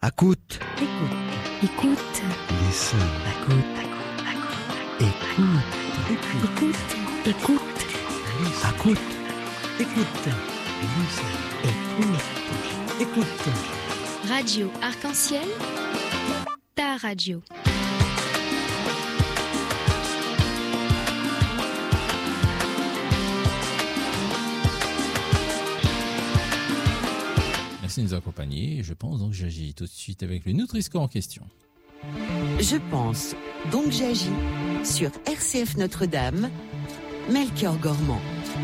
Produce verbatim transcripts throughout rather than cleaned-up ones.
Écoute. Écoute. Écoute. Listen. Écoute. Écoute. Écoute. Écoute. Écoute. Écoute. Listen. Écoute. Écoute. Radio Arc-en-Ciel, ta radio. Merci de nous accompagner. Je pense donc j'agis tout de suite avec le Nutri-Score en question. Je pense, donc j'agis, sur R C F Notre-Dame, Melchior Gormand.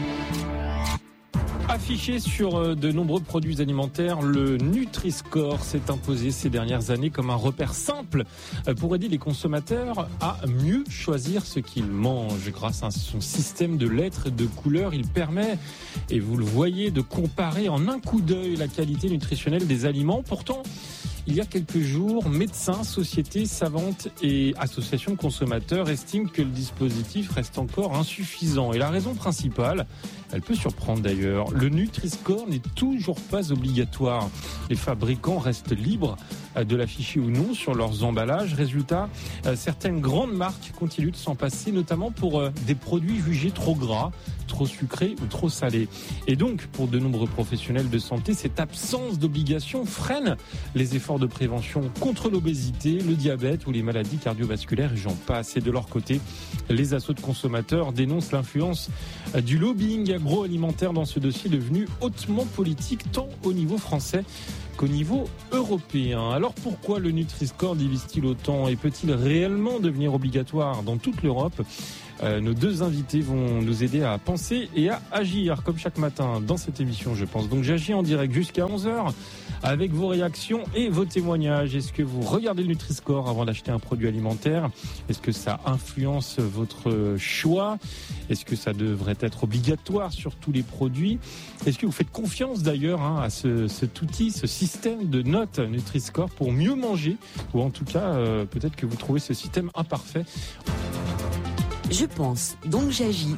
Affiché sur de nombreux produits alimentaires, le Nutri-Score s'est imposé ces dernières années comme un repère simple pour aider les consommateurs à mieux choisir ce qu'ils mangent. Grâce à son système de lettres et de couleurs, il permet, et vous le voyez, de comparer en un coup d'œil la qualité nutritionnelle des aliments. Pourtant, il y a quelques jours, médecins, sociétés savantes et associations de consommateurs estiment que le dispositif reste encore insuffisant. Et la raison principale, elle peut surprendre d'ailleurs, le Nutri-Score n'est toujours pas obligatoire. Les fabricants restent libres de l'afficher ou non sur leurs emballages. Résultat, certaines grandes marques continuent de s'en passer, notamment pour des produits jugés trop gras, trop sucrés ou trop salés. Et donc, pour de nombreux professionnels de santé, cette absence d'obligation freine les efforts de prévention contre l'obésité, le diabète ou les maladies cardiovasculaires, et j'en passe. Et de leur côté, les assos de consommateurs dénoncent l'influence du lobbying agroalimentaire dans ce dossier devenu hautement politique, tant au niveau français qu'au niveau européen. Alors pourquoi le Nutri-Score divise-t-il autant et peut-il réellement devenir obligatoire dans toute l'Europe ? Euh, nos deux invités vont nous aider à penser et à agir, comme chaque matin dans cette émission, je pense. Donc j'agis en direct jusqu'à onze heures avec vos réactions et vos témoignages. Est-ce que vous regardez le Nutri-Score avant d'acheter un produit alimentaire ? Est-ce que ça influence votre choix ? Est-ce que ça devrait être obligatoire sur tous les produits ? Est-ce que vous faites confiance d'ailleurs hein, à ce, cet outil, ce système de notes Nutri-Score pour mieux manger ? Ou en tout cas, euh, peut-être que vous trouvez ce système imparfait. Je pense, donc j'agis.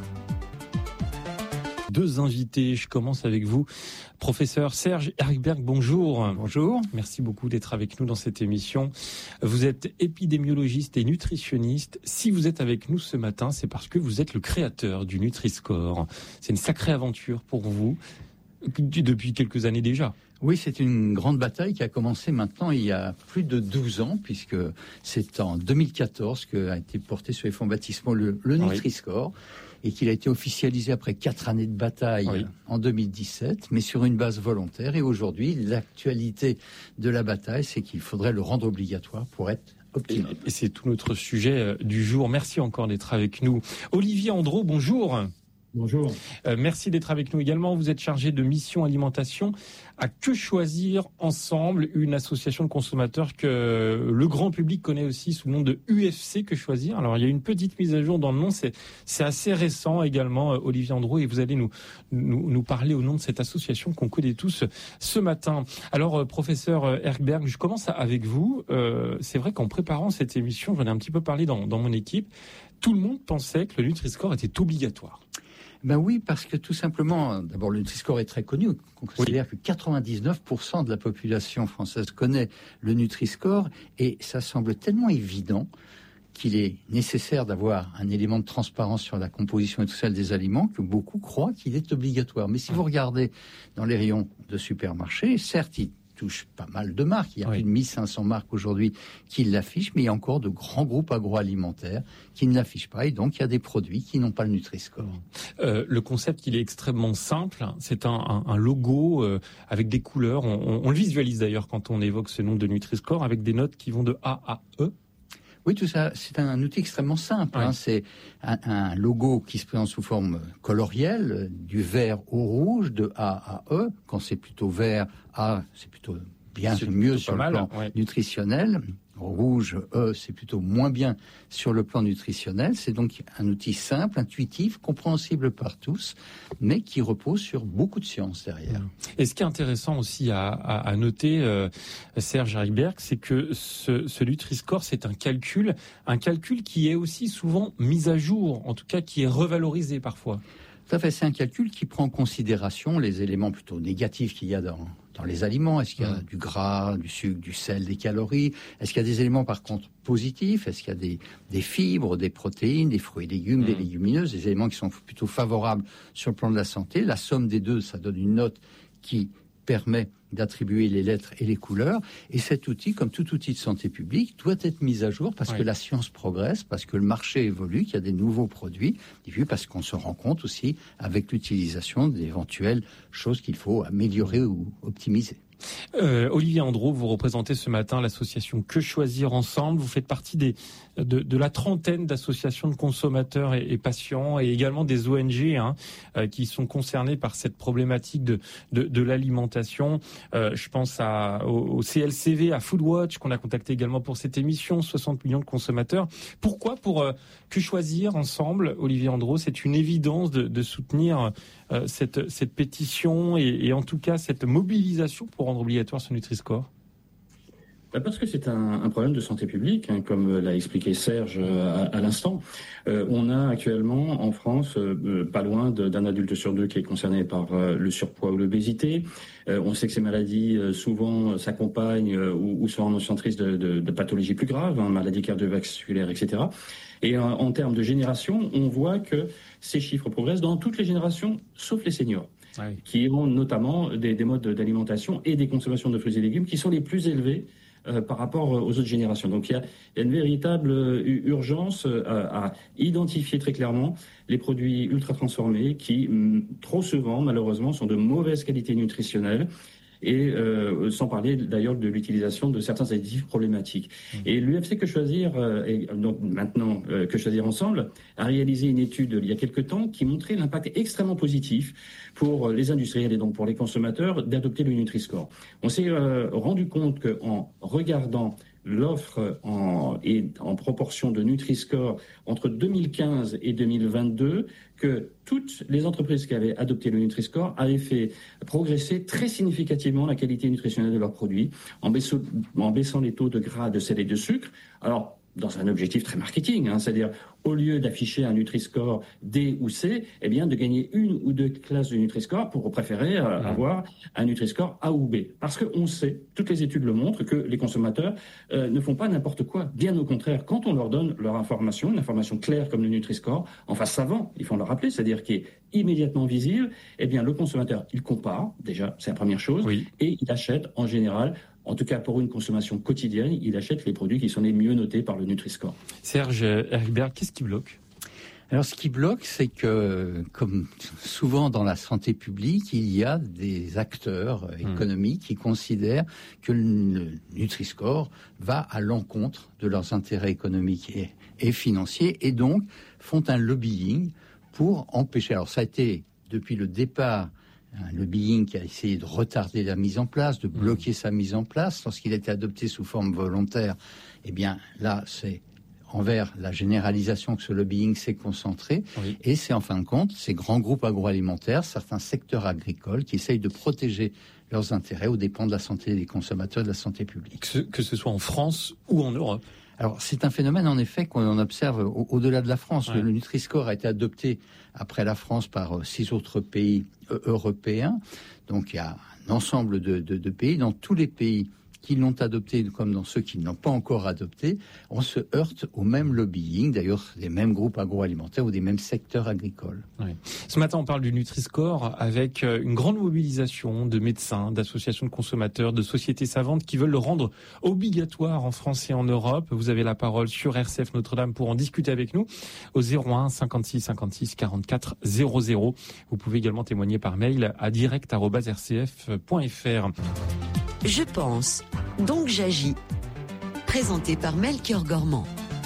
Deux invités, je commence avec vous. Professeur Serge Erikberg, bonjour. Bonjour. Merci beaucoup d'être avec nous dans cette émission. Vous êtes épidémiologiste et nutritionniste. Si vous êtes avec nous ce matin, c'est parce que vous êtes le créateur du Nutri-Score. C'est une sacrée aventure pour vous, depuis quelques années déjà. Oui, c'est une grande bataille qui a commencé maintenant il y a plus de douze ans, puisque c'est en deux mille quatorze qu'a été porté sur les fonds baptismaux le, le Nutri-Score, oui. Et qu'il a été officialisé après quatre années de bataille oui. en deux mille dix-sept, mais sur une base volontaire. Et aujourd'hui, l'actualité de la bataille, c'est qu'il faudrait le rendre obligatoire pour être optimum. Et c'est tout notre sujet du jour. Merci encore d'être avec nous. Olivier Andreau, bonjour. Bonjour. Euh, merci d'être avec nous également. Vous êtes chargé de mission alimentation à Que Choisir Ensemble, une association de consommateurs que le grand public connaît aussi sous le nom de U F C Que Choisir. Alors, il y a une petite mise à jour dans le nom. C'est, c'est assez récent également, euh, Olivier Andreau, et vous allez nous, nous, nous parler au nom de cette association qu'on connaît tous ce matin. Alors, euh, professeur Erikberg, je commence avec vous. Euh, c'est vrai qu'en préparant cette émission, j'en ai un petit peu parlé dans, dans mon équipe. Tout le monde pensait que le Nutri-Score était obligatoire. Ben oui, parce que tout simplement, d'abord le Nutri-Score est très connu. On considère oui. que quatre-vingt-dix-neuf pour cent de la population française connaît le Nutri-Score, et ça semble tellement évident qu'il est nécessaire d'avoir un élément de transparence sur la composition nutritionnelle des aliments que beaucoup croient qu'il est obligatoire. Mais si vous regardez dans les rayons de supermarché, certes, il touche pas mal de marques. Il y a oui. plus de mille cinq cents marques aujourd'hui qui l'affichent, mais il y a encore de grands groupes agroalimentaires qui ne l'affichent pas. Et donc, il y a des produits qui n'ont pas le Nutri-Score. Euh, le concept, il est extrêmement simple. C'est un, un, un logo euh, avec des couleurs. On, on, on le visualise d'ailleurs quand on évoque ce nom de Nutri-Score, avec des notes qui vont de A à E. Oui, tout ça, c'est un outil extrêmement simple. Oui. Hein. C'est un, un logo qui se présente sous forme colorielle, du vert au rouge, de A à E. Quand c'est plutôt vert, A, c'est plutôt bien, c'est mieux sur le plan ouais. nutritionnel. Rouge, E, c'est plutôt moins bien sur le plan nutritionnel. C'est donc un outil simple, intuitif, compréhensible par tous, mais qui repose sur beaucoup de science derrière. Et ce qui est intéressant aussi à, à, à noter, euh, Serge Erikberg, c'est que ce, ce Nutri-Score, c'est un calcul, un calcul qui est aussi souvent mis à jour, en tout cas qui est revalorisé parfois. Tout à fait, c'est un calcul qui prend en considération les éléments plutôt négatifs qu'il y a dans, dans les aliments. Est-ce qu'il y a mmh. du gras, du sucre, du sel, des calories? Est-ce qu'il y a des éléments par contre positifs? Est-ce qu'il y a des, des fibres, des protéines, des fruits et légumes, mmh. des légumineuses, des éléments qui sont plutôt favorables sur le plan de la santé? La somme des deux, ça donne une note qui permet d'attribuer les lettres et les couleurs. Et cet outil, comme tout outil de santé publique, doit être mis à jour parce oui. que la science progresse, parce que le marché évolue, qu'il y a des nouveaux produits, et puis parce qu'on se rend compte aussi avec l'utilisation d'éventuelles choses qu'il faut améliorer ou optimiser. Euh, Olivier Andro, vous représentez ce matin l'association Que Choisir Ensemble. Vous faites partie des, de, de la trentaine d'associations de consommateurs et, et patients et également des O N G hein, euh, qui sont concernés par cette problématique de, de, de l'alimentation. Euh, je pense à, au, au C L C V, à Foodwatch qu'on a contacté également pour cette émission, soixante millions de consommateurs. Pourquoi pour euh, Que Choisir Ensemble, Olivier Andro, c'est une évidence de, de soutenir euh, cette, cette pétition et, et en tout cas cette mobilisation pour rendre obligatoire ce Nutri-Score? Parce que c'est un, un problème de santé publique, hein, comme l'a expliqué Serge à, à l'instant. Euh, on a actuellement en France euh, pas loin de, d'un adulte sur deux qui est concerné par euh, le surpoids ou l'obésité. Euh, on sait que ces maladies euh, souvent s'accompagnent euh, ou, ou sont annonciatrices de, de, de pathologies plus graves, hein, maladies cardiovasculaires, et cetera. Et en, en termes de génération, on voit que ces chiffres progressent dans toutes les générations, sauf les seniors. Ah oui. Qui ont notamment des, des modes d'alimentation et des consommations de fruits et légumes qui sont les plus élevés euh, par rapport aux autres générations. Donc il y a, il y a une véritable urgence euh, à identifier très clairement les produits ultra transformés qui, m, trop souvent, malheureusement, sont de mauvaise qualité nutritionnelle. Et euh, sans parler d'ailleurs de l'utilisation de certains additifs problématiques. Mmh. Et l'U F C Que Choisir, euh, et donc maintenant euh, Que Choisir Ensemble, a réalisé une étude il y a quelque temps qui montrait l'impact extrêmement positif pour les industriels et donc pour les consommateurs d'adopter le Nutri-Score. On s'est euh, rendu compte qu'en regardant l'offre en, et en proportion de Nutri-Score entre deux mille quinze et deux mille vingt-deux, que toutes les entreprises qui avaient adopté le Nutri-Score avaient fait progresser très significativement la qualité nutritionnelle de leurs produits en baissant, en baissant les taux de gras, de sel et de sucre. Alors, dans un objectif très marketing, hein, c'est-à-dire au lieu d'afficher un Nutri-Score D ou C, eh bien de gagner une ou deux classes de Nutri-Score pour préférer euh, mmh. avoir un Nutri-Score A ou B. Parce qu'on sait, toutes les études le montrent, que les consommateurs euh, ne font pas n'importe quoi. Bien au contraire, quand on leur donne leur information, une information claire comme le Nutri-Score, enfin savant, il faut le rappeler, c'est-à-dire qui est immédiatement visible, eh bien le consommateur, il compare, déjà, c'est la première chose, oui. et il achète en général. En tout cas, pour une consommation quotidienne, il achète les produits qui sont les mieux notés par le Nutri-Score. Serge Ericberg, qu'est-ce qui bloque ? Alors, ce qui bloque, c'est que, comme souvent dans la santé publique, il y a des acteurs économiques mmh. qui considèrent que le Nutri-Score va à l'encontre de leurs intérêts économiques et, et financiers, et donc font un lobbying pour empêcher. Alors, ça a été, depuis le départ, un lobbying qui a essayé de retarder la mise en place, de bloquer mmh. sa mise en place. Lorsqu'il a été adopté sous forme volontaire, eh bien là, c'est envers la généralisation que ce lobbying s'est concentré. Oui. Et c'est en fin de compte ces grands groupes agroalimentaires, certains secteurs agricoles qui essayent de protéger leurs intérêts aux dépens de la santé des consommateurs et de la santé publique. Que ce, que ce soit en France ou en Europe. Alors, c'est un phénomène, en effet, qu'on observe au- au-delà de la France. Ouais. Le Nutri-Score a été adopté après la France par six autres pays euh, européens. Donc, il y a un ensemble de, de, de pays. Dans tous les pays qui l'ont adopté, comme dans ceux qui ne l'ont pas encore adopté, on se heurte au même lobbying, d'ailleurs des mêmes groupes agroalimentaires ou des mêmes secteurs agricoles. Oui. Ce matin, on parle du Nutri-Score avec une grande mobilisation de médecins, d'associations de consommateurs, de sociétés savantes qui veulent le rendre obligatoire en France et en Europe. Vous avez la parole sur R C F Notre-Dame pour en discuter avec nous au zéro un cinquante-six cinquante-six quarante-quatre zéro zéro. Vous pouvez également témoigner par mail à direct arobase r c f point f r. Je pense, donc j'agis. Présenté par Melchior Gormand.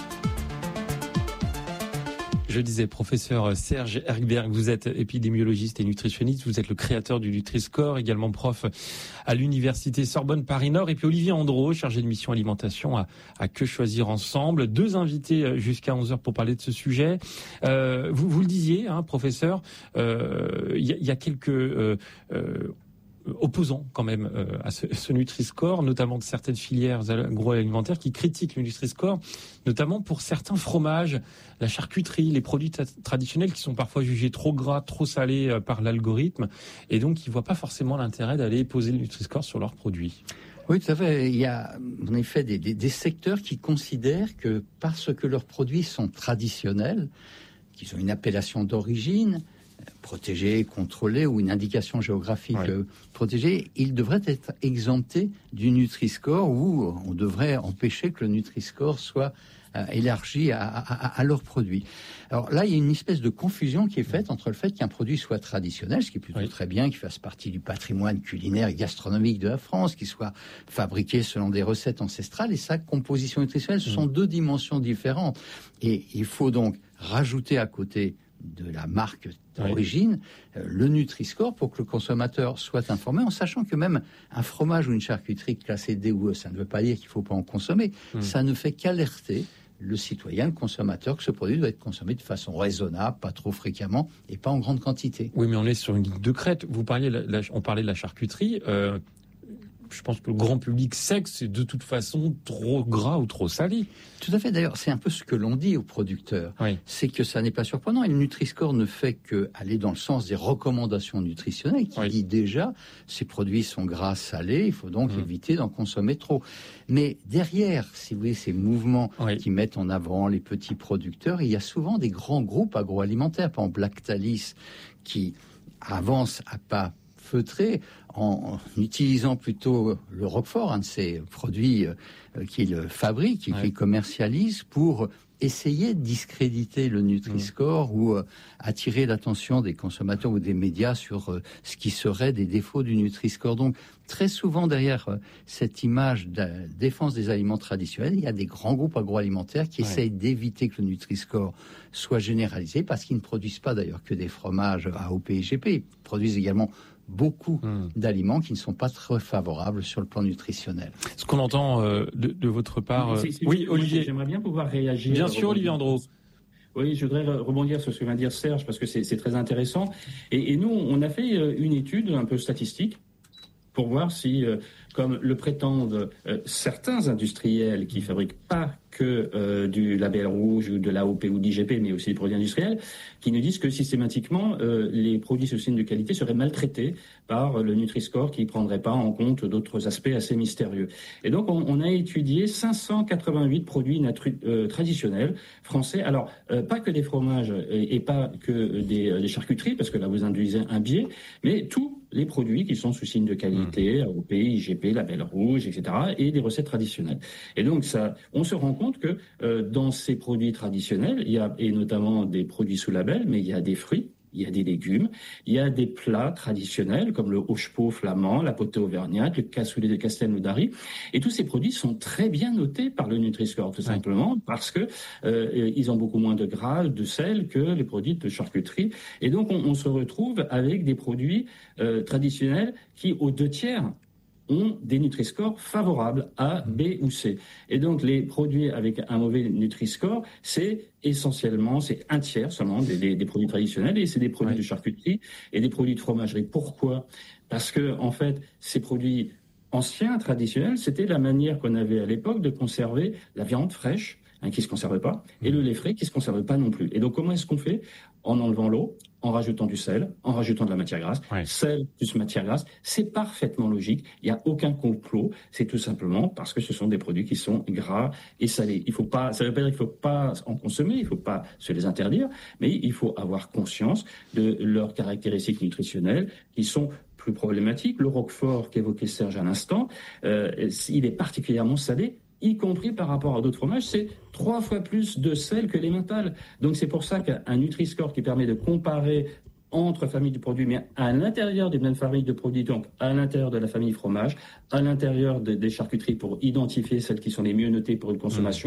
Je disais, professeur Serge Ericberg, vous êtes épidémiologiste et nutritionniste, vous êtes le créateur du Nutri-Score, également prof à l'université Sorbonne Paris-Nord, et puis Olivier Andro, chargé de mission alimentation à, à Que Choisir Ensemble. Deux invités jusqu'à onze heures pour parler de ce sujet. Euh, vous, vous le disiez, hein, professeur, il euh, y, y a quelques... Euh, euh, opposants quand même euh, à ce, ce Nutri-Score, notamment de certaines filières agroalimentaires qui critiquent le Nutri-Score, notamment pour certains fromages, la charcuterie, les produits t- traditionnels qui sont parfois jugés trop gras, trop salés euh, par l'algorithme, et donc ils voient pas forcément l'intérêt d'aller poser le Nutri-Score sur leurs produits. Oui, tout à fait. Il y a en effet des, des, des secteurs qui considèrent que parce que leurs produits sont traditionnels, qu'ils ont une appellation d'origine protégée, contrôlée ou une indication géographique oui. euh, protégée, ils devraient être exemptés du Nutri-Score ou on devrait empêcher que le Nutri-Score soit euh, élargi à, à, à leurs produits. Alors là, il y a une espèce de confusion qui est faite entre le fait qu'un produit soit traditionnel, ce qui est plutôt oui. très bien, qu'il fasse partie du patrimoine culinaire et gastronomique de la France, qu'il soit fabriqué selon des recettes ancestrales, et sa composition nutritionnelle, ce mmh. sont deux dimensions différentes. Et il faut donc rajouter à côté de la marque d'origine, oui. euh, le Nutri-Score pour que le consommateur soit informé, en sachant que même un fromage ou une charcuterie classée D ou E, ça ne veut pas dire qu'il ne faut pas en consommer, mmh. ça ne fait qu'alerter le citoyen, le consommateur, que ce produit doit être consommé de façon raisonnable, pas trop fréquemment et pas en grande quantité. Oui, mais on est sur une ligne de crête. Vous parliez, la, la, on parlait de la charcuterie. Euh, je pense que le grand public sait que c'est de toute façon trop gras ou trop salé. Tout à fait. D'ailleurs, c'est un peu ce que l'on dit aux producteurs. Oui. C'est que ça n'est pas surprenant. Et le Nutri-Score ne fait qu'aller dans le sens des recommandations nutritionnelles qui oui. dit déjà ces produits sont gras, salés, il faut donc mmh. éviter d'en consommer trop. Mais derrière, si vous voulez, ces mouvements oui. qui mettent en avant les petits producteurs, il y a souvent des grands groupes agroalimentaires, par exemple Lactalis, qui avancent à pas feutré en utilisant plutôt le Roquefort, un de ces produits euh, qu'il fabrique et ouais. qu'il commercialise, pour essayer de discréditer le Nutri-Score mmh. ou euh, attirer l'attention des consommateurs ou des médias sur euh, ce qui serait des défauts du Nutri-Score. Donc, très souvent, derrière euh, cette image de la défense des aliments traditionnels, il y a des grands groupes agroalimentaires qui ouais. essayent d'éviter que le Nutri-Score soit généralisé, parce qu'ils ne produisent pas d'ailleurs que des fromages A O P et G P. Ils produisent également beaucoup mmh. d'aliments qui ne sont pas très favorables sur le plan nutritionnel. Ce qu'on entend euh, de, de votre part... C'est, c'est, oui, Olivier. J'aimerais bien pouvoir réagir. Bien sûr, Olivier Andro. Oui, je voudrais rebondir sur ce que vient de dire Serge, parce que c'est, c'est très intéressant. Et, et nous, on a fait une étude un peu statistique pour voir si, euh, comme le prétendent euh, certains industriels qui fabriquent pas que euh, du label rouge ou de l'A O P ou d'I G P, mais aussi des produits industriels, qui nous disent que systématiquement, euh, les produits sous signe de qualité seraient maltraités par le Nutri-Score qui ne prendrait pas en compte d'autres aspects assez mystérieux. Et donc, on, on a étudié cinq cent quatre-vingt-huit produits natru- euh, traditionnels français. Alors, euh, pas que des fromages et, et pas que des, des charcuteries, parce que là, vous induisez un biais, mais tous les produits qui sont sous signe de qualité, mmh. A O P, I G P, label rouge, et cetera, et des recettes traditionnelles. Et donc, ça, on se rend compte que euh, dans ces produits traditionnels, il y a, et notamment des produits sous label, mais il y a des fruits, il y a des légumes, il y a des plats traditionnels comme le hochepot flamand, la potée auvergnate, le cassoulet de Castelnaudary, et tous ces produits sont très bien notés par le Nutri-Score, tout simplement parce que euh, ils ont beaucoup moins de gras, de sel que les produits de charcuterie, et donc on, on se retrouve avec des produits euh, traditionnels qui, aux deux tiers, ont des Nutri-Score favorables A, B ou C. Et donc, les produits avec un mauvais Nutri-Score, c'est essentiellement, c'est un tiers seulement des, des, des produits traditionnels, et c'est des produits ouais. de charcuterie et des produits de fromagerie. Pourquoi ? Parce que, en fait, ces produits anciens, traditionnels, c'était la manière qu'on avait à l'époque de conserver la viande fraîche, hein, qui ne se conservait pas, et le lait frais qui ne se conservait pas non plus. Et donc, comment est-ce qu'on fait ? En enlevant l'eau, en rajoutant du sel, en rajoutant de la matière grasse. Ouais. Sel plus matière grasse, c'est parfaitement logique. Il n'y a aucun complot. C'est tout simplement parce que ce sont des produits qui sont gras et salés. Il faut pas, ça ne veut pas dire qu'il ne faut pas en consommer, il ne faut pas se les interdire, mais il faut avoir conscience de leurs caractéristiques nutritionnelles qui sont plus problématiques. Le Roquefort qu'évoquait Serge à l'instant, euh, il est particulièrement salé, y compris par rapport à d'autres fromages, c'est trois fois plus de sel que l'emmental. Donc c'est pour ça qu'un Nutri-Score qui permet de comparer entre familles de produits, mais à l'intérieur des mêmes familles de produits, donc à l'intérieur de la famille fromage, à l'intérieur de, des charcuteries pour identifier celles qui sont les mieux notées pour une consommation mmh.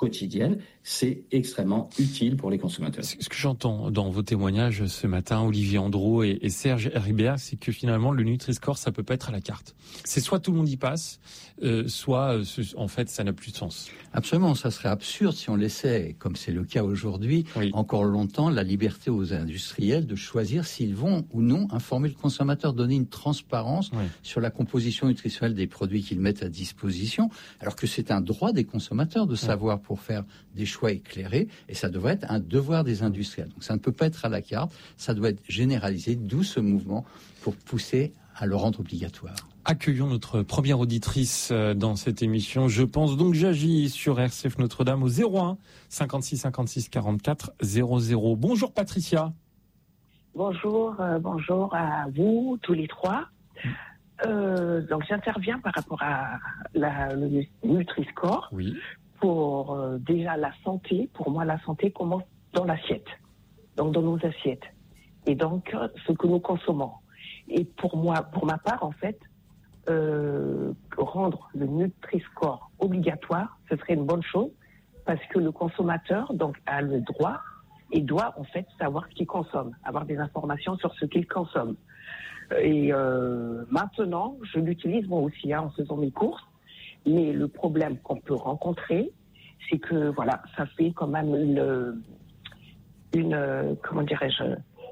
quotidienne, c'est extrêmement utile pour les consommateurs. Ce que j'entends dans vos témoignages ce matin, Olivier Andro et, et Serge Ribert, c'est que finalement le Nutri-Score, ça peut pas être à la carte. C'est soit tout le monde y passe, euh, soit euh, en fait ça n'a plus de sens. Absolument, ça serait absurde si on laissait, comme c'est le cas aujourd'hui, oui. encore longtemps la liberté aux industriels de choisir s'ils vont ou non informer le consommateur, donner une transparence oui. sur la composition nutritionnelle des produits qu'ils mettent à disposition, alors que c'est un droit des consommateurs de savoir oui. pour faire des choix éclairés, et ça devrait être un devoir des industriels. Donc ça ne peut pas être à la carte, ça doit être généralisé, d'où ce mouvement pour pousser à le rendre obligatoire. Accueillons notre première auditrice dans cette émission. Je pense donc j'agis sur R C F Notre-Dame au zéro un cinquante-six cinquante-six quarante-quatre zéro zéro. Bonjour Patricia. Bonjour, euh, bonjour à vous tous les trois. Euh, donc j'interviens par rapport à la, le Nutri-Score. Oui. Pour euh, déjà la santé, pour moi la santé commence dans l'assiette, donc dans nos assiettes, et donc ce que nous consommons. Et pour moi, pour ma part en fait, euh, rendre le Nutri-Score obligatoire, ce serait une bonne chose, parce que le consommateur donc a le droit et doit en fait savoir ce qu'il consomme, avoir des informations sur ce qu'il consomme. Et euh, maintenant, je l'utilise moi aussi hein, en faisant mes courses. Mais le problème qu'on peut rencontrer, c'est que voilà, ça fait quand même le, une, comment dirais-je,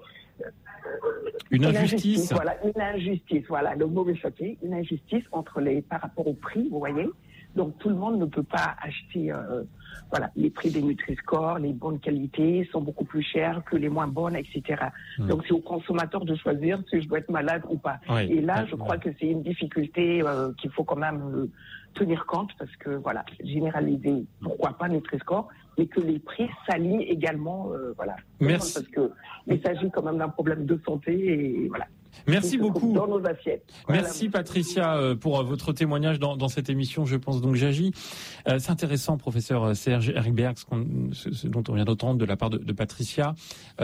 une, une injustice. injustice. Voilà, une injustice. Voilà, le mot est choqué. Une injustice entre les, par rapport au prix, vous voyez. Donc tout le monde ne peut pas acheter. Euh, voilà, les prix des Nutri-Score, les bonnes qualités sont beaucoup plus chers que les moins bonnes, et cetera. Mmh. Donc c'est au consommateur de choisir si je dois être malade ou pas. Oui, et là, je crois que c'est une difficulté euh, qu'il faut quand même euh, tenir compte parce que voilà, généraliser, pourquoi pas Nutri-Score, mais que les prix s'alignent également, euh, voilà. Merci. Parce que il s'agit quand même d'un problème de santé et voilà. Merci beaucoup. Dans nos assiettes. Voilà. Merci Patricia pour votre témoignage dans, dans cette émission. Je pense donc j'agis. Euh, c'est intéressant, professeur Serge Ribert, ce, ce, ce dont on vient d'entendre de la part de, de Patricia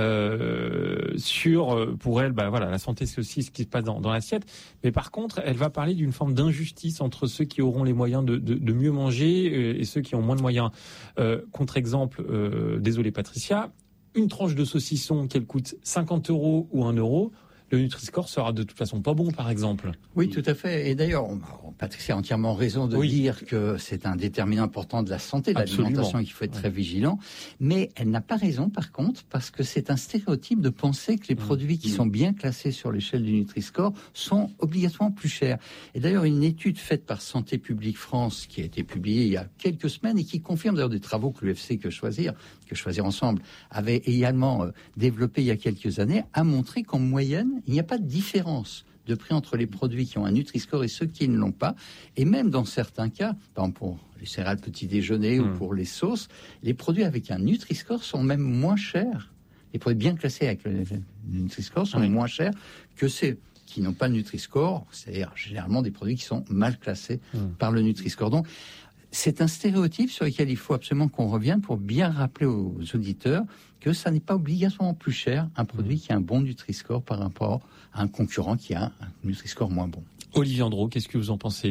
euh, sur, pour elle, bah voilà, la santé c'est aussi ce qui se passe dans, dans l'assiette. Mais par contre, elle va parler d'une forme d'injustice entre ceux qui auront les moyens de, de, de mieux manger et ceux qui ont moins de moyens. Euh, contre-exemple, euh, désolé Patricia, une tranche de saucisson qu'elle coûte cinquante euros ou un euro. Le Nutri-Score sera de toute façon pas bon, par exemple. Oui, tout à fait. Et d'ailleurs, Patricia a entièrement raison de oui. dire que c'est un déterminant important de la santé, de l'alimentation, et qu'il faut être ouais. très vigilant. Mais elle n'a pas raison, par contre, parce que c'est un stéréotype de penser que les mmh. produits qui mmh. sont bien classés sur l'échelle du Nutri-Score sont obligatoirement plus chers. Et d'ailleurs, une étude faite par Santé publique France, qui a été publiée il y a quelques semaines et qui confirme d'ailleurs des travaux que l'U F C Que Choisir, que Choisir Ensemble, avait également euh, développé il y a quelques années, a montré qu'en moyenne, il n'y a pas de différence de prix entre les produits qui ont un Nutri-Score et ceux qui ne l'ont pas. Et même dans certains cas, par exemple pour les céréales petit déjeuner mmh. ou pour les sauces, les produits avec un Nutri-Score sont même moins chers. Les produits bien classés avec le, le Nutri-Score sont oui. moins chers que ceux qui n'ont pas le Nutri-Score, c'est-à-dire généralement des produits qui sont mal classés mmh. par le Nutri-Score. Donc, c'est un stéréotype sur lequel il faut absolument qu'on revienne pour bien rappeler aux auditeurs que ça n'est pas obligatoirement plus cher un produit mmh. qui a un bon Nutri-Score par rapport à un concurrent qui a un Nutri-Score moins bon. Olivier Andro, qu'est-ce que vous en pensez ?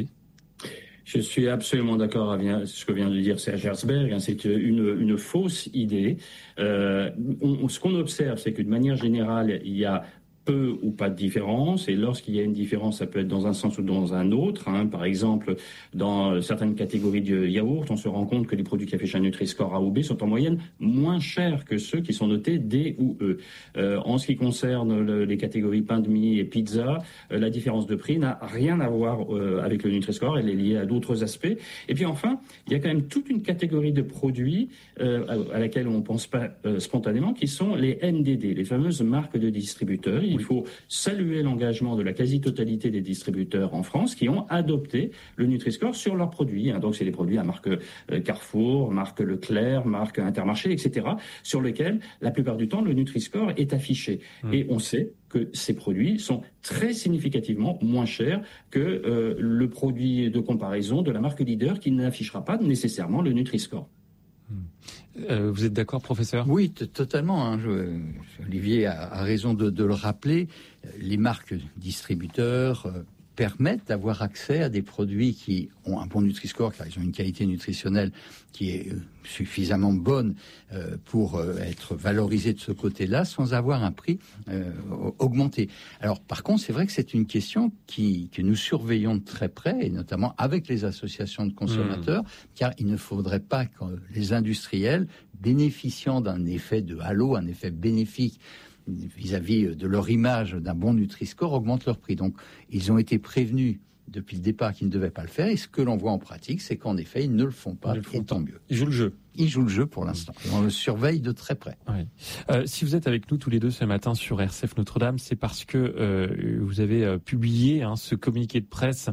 Je suis absolument d'accord avec ce que vient de dire Serge Herzberg. C'est une, une fausse idée. Euh, on, ce qu'on observe, c'est que de manière générale, il y a peu ou pas de différence, et lorsqu'il y a une différence, ça peut être dans un sens ou dans un autre. Hein. Par exemple, dans certaines catégories de yaourt, on se rend compte que les produits qui affichent un Nutri-Score A ou B sont en moyenne moins chers que ceux qui sont notés D ou E. Euh, en ce qui concerne le, les catégories pain de mie et pizza, euh, la différence de prix n'a rien à voir euh, avec le Nutri-Score, elle est liée à d'autres aspects. Et puis enfin, il y a quand même toute une catégorie de produits euh, à, à laquelle on ne pense pas euh, spontanément, qui sont les M D D, les fameuses marques de distributeurs. Il faut saluer l'engagement de la quasi-totalité des distributeurs en France qui ont adopté le Nutri-Score sur leurs produits. Donc, c'est des produits à marque Carrefour, marque Leclerc, marque Intermarché, et cetera, sur lesquels, la plupart du temps, le Nutri-Score est affiché. Mmh. Et on sait que ces produits sont très significativement moins chers que euh, le produit de comparaison de la marque leader qui n'affichera pas nécessairement le Nutri-Score. Euh, vous êtes d'accord, professeur ? Oui, t- totalement. Hein. Je, Olivier a, a raison de, de le rappeler. Les marques distributeurs, euh, permettent d'avoir accès à des produits qui ont un bon Nutri-Score, car ils ont une qualité nutritionnelle qui est suffisamment bonne euh, pour euh, être valorisée de ce côté-là, sans avoir un prix euh, augmenté. Alors, par contre, c'est vrai que c'est une question qui, que nous surveillons de très près, et notamment avec les associations de consommateurs, mmh. car il ne faudrait pas que les industriels, bénéficiant d'un effet de halo, un effet bénéfique vis-à-vis de leur image d'un bon Nutri-Score, augmentent leur prix. Donc, ils ont été prévenus depuis le départ qu'ils ne devaient pas le faire. Et ce que l'on voit en pratique, c'est qu'en effet, ils ne le font pas. Et tant mieux. Ils jouent le jeu. Ils jouent le jeu pour l'instant. Et on le surveille de très près. Oui. Euh, si vous êtes avec nous tous les deux ce matin sur R C F Notre-Dame, c'est parce que euh, vous avez euh, publié hein, ce communiqué de presse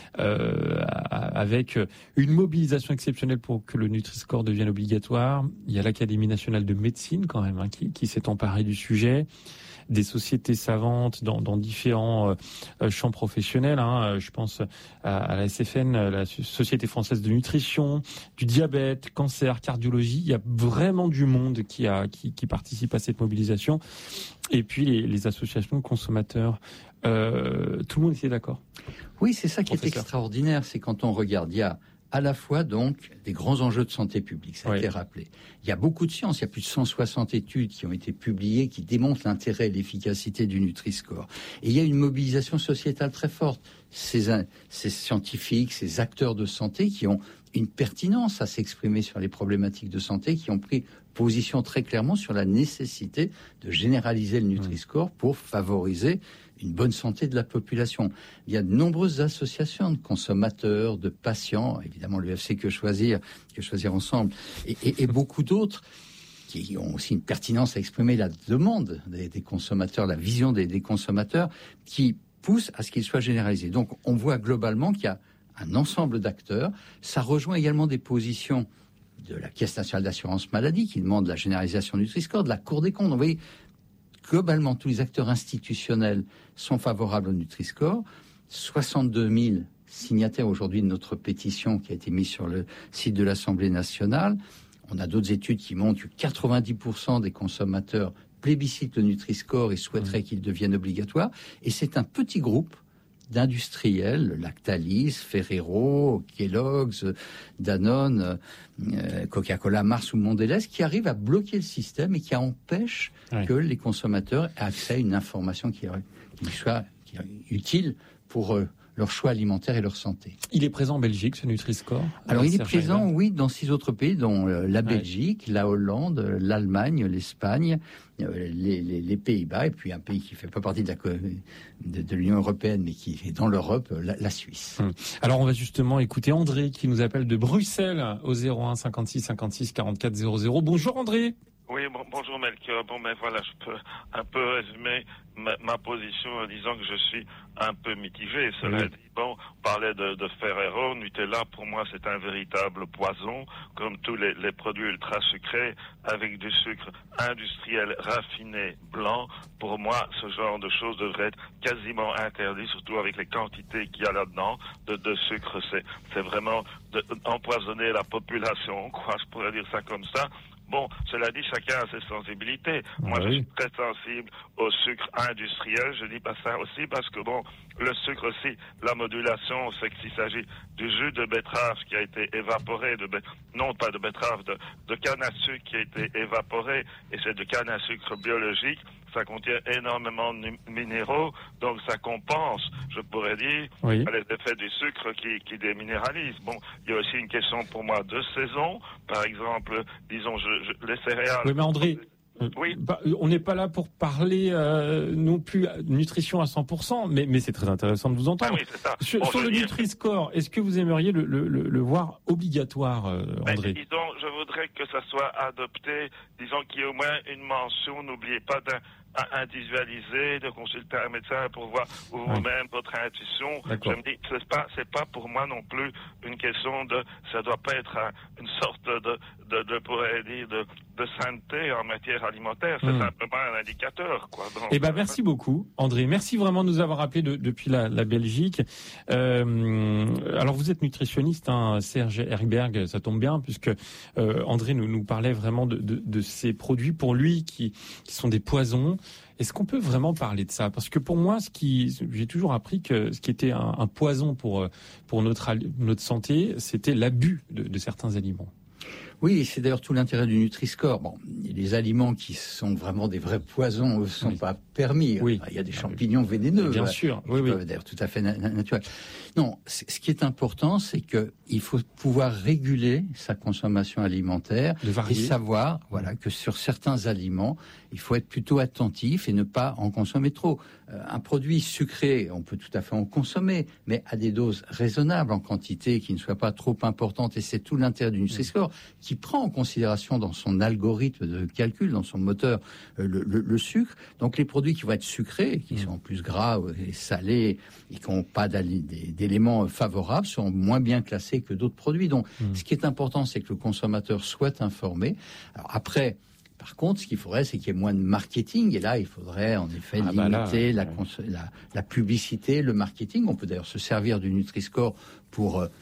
euh, avec une mobilisation exceptionnelle pour que le Nutri-Score devienne obligatoire. Il y a l'Académie nationale de médecine quand même hein, qui, qui s'est emparée du sujet. Des sociétés savantes dans, dans différents euh, champs professionnels. Hein. Je pense à, à la S F N, la Société française de nutrition, du diabète, cancer, cardiologie. Il y a vraiment du monde qui, a, qui, qui participe à cette mobilisation. Et puis les, les associations de consommateurs. Euh, tout le monde était d'accord. Oui, c'est ça qui Professeur. est extraordinaire. C'est quand on regarde, il y a à la fois donc des grands enjeux de santé publique, ça a oui. été rappelé. Il y a beaucoup de sciences, il y a plus de cent soixante études qui ont été publiées qui démontrent l'intérêt et l'efficacité du Nutri-Score. Et il y a une mobilisation sociétale très forte. Ces, ces scientifiques, ces acteurs de santé qui ont une pertinence à s'exprimer sur les problématiques de santé, qui ont pris position très clairement sur la nécessité de généraliser le Nutri-Score pour favoriser une bonne santé de la population. Il y a de nombreuses associations de consommateurs, de patients, évidemment l'U F C Que Choisir, Que Choisir Ensemble, et, et, et beaucoup d'autres qui ont aussi une pertinence à exprimer la demande des, des consommateurs, la vision des, des consommateurs, qui poussent à ce qu'il soit généralisé. Donc on voit globalement qu'il y a un ensemble d'acteurs. Ça rejoint également des positions de la Caisse nationale d'assurance maladie qui demande la généralisation du Nutri-Score, de la Cour des comptes. Vous voyez, globalement, tous les acteurs institutionnels sont favorables au Nutri-Score. soixante-deux mille signataires aujourd'hui de notre pétition qui a été mise sur le site de l'Assemblée nationale. On a d'autres études qui montrent que quatre-vingt-dix pour cent des consommateurs plébiscitent le Nutri-Score et souhaiteraient mmh. qu'il devienne obligatoire. Et c'est un petit groupe d'industriels, Lactalis, Ferrero, Kellogg's, Danone, euh, Coca-Cola, Mars ou Mondelez, qui arrivent à bloquer le système et qui empêchent oui. que les consommateurs aient accès à une information qui, qui soit qui est utile pour euh, leur choix alimentaire et leur santé. Il est présent en Belgique, ce Nutri-Score? Alors, il est présent, Chaillard. oui, dans six autres pays, dont euh, la Belgique, ouais. la Hollande, l'Allemagne, l'Espagne, euh, les, les, les Pays-Bas, et puis un pays qui ne fait pas partie de, la, de, de l'Union européenne, mais qui est dans l'Europe, la, la Suisse. Hum. Alors, on va justement écouter André, qui nous appelle de Bruxelles, au zéro un cinquante-six cinquante-six quarante-quatre zéro zéro. Bonjour André. Oui, bon, bonjour Melchior. Bon, mais voilà, je peux un peu résumer ma, ma position en disant que je suis un peu mitigé. Cela oui. dit, bon, on parlait de, de Ferrero, Nutella, pour moi c'est un véritable poison, comme tous les, les produits ultra sucrés, avec du sucre industriel raffiné blanc. Pour moi, ce genre de choses devrait être quasiment interdit, surtout avec les quantités qu'il y a là-dedans de, de sucre. C'est, c'est vraiment de, empoisonner la population, quoi, je pourrais dire ça comme ça. Bon, cela dit, chacun a ses sensibilités. Moi, oui. je suis très sensible au sucre industriel. Je dis pas ça aussi parce que, bon, le sucre aussi, la modulation, c'est que s'il s'agit du jus de betterave qui a été évaporé, de be... non pas de betterave, de, de canne à sucre qui a été évaporé, et c'est de canne à sucre biologique, ça contient énormément de minéraux, donc ça compense, je pourrais dire, oui. les effets du sucre qui, qui déminéralisent. Bon, il y a aussi une question pour moi de saison. Par exemple, disons, je, je, les céréales... Oui, mais André... Oui. Bah, on n'est pas là pour parler euh, non plus nutrition à cent pour cent, mais, mais c'est très intéressant de vous entendre. Ah oui, c'est ça. Sur, bon, sur le Nutri-Score, est-ce que vous aimeriez le, le, le, le voir obligatoire, euh, André? Ben, disons, je voudrais que ça soit adopté, disons qu'il y ait au moins une mention, n'oubliez pas d'un individualiser, de consulter un médecin pour voir vous-même oui. votre intuition. D'accord. Je me dis, c'est pas, c'est pas pour moi non plus une question de, ça doit pas être un, une sorte de, de, de, pourrait dire, de, de sainteté en matière alimentaire. C'est mmh. simplement un indicateur, quoi. Donc, eh ben, merci beaucoup, André. Merci vraiment de nous avoir appelé de, depuis la, la Belgique. Euh, alors, vous êtes nutritionniste, hein, Serge Herberg, ça tombe bien, puisque euh, André nous, nous parlait vraiment de, de, de ces produits pour lui qui, qui sont des poisons. Est-ce qu'on peut vraiment parler de ça? Parce que pour moi, ce qui, j'ai toujours appris que ce qui était un, un poison pour pour notre notre santé, c'était l'abus de, de certains aliments. Oui, c'est d'ailleurs tout l'intérêt du Nutri-Score. Bon, les aliments qui sont vraiment des vrais poisons ne sont oui. pas permis. Oui. Il y a des champignons vénéneux. Bien sûr, oui, oui. D'ailleurs, tout à fait na- naturel. Non, ce qui est important, c'est que il faut pouvoir réguler sa consommation alimentaire et savoir, voilà, que sur certains aliments, il faut être plutôt attentif et ne pas en consommer trop. Euh, un produit sucré, on peut tout à fait en consommer, mais à des doses raisonnables en quantité, qui ne soient pas trop importantes. Et c'est tout l'intérêt du Nutri-Score, qui prend en considération dans son algorithme de calcul, dans son moteur, euh, le, le, le sucre. Donc les produits qui vont être sucrés, qui sont en plus gras et salés, et qui n'ont pas d'éléments favorables, sont moins bien classés que d'autres produits. Donc mmh. ce qui est important, c'est que le consommateur soit informé. Alors après, par contre, ce qu'il faudrait, c'est qu'il y ait moins de marketing. Et là, il faudrait en effet ah limiter bah là, la, ouais. cons- la, la publicité, le marketing. On peut d'ailleurs se servir du Nutri-Score pour euh,